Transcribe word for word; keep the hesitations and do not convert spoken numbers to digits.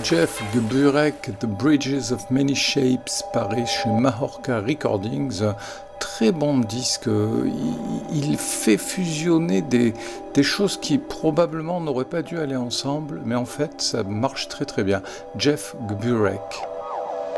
Jeff Gburek, The Bridges of Many Shapes, paru chez Mahorca Recordings. Très bon disque. Il fait fusionner des, des choses qui probablement n'auraient pas dû aller ensemble, mais en fait, ça marche très très bien. Jeff Gburek.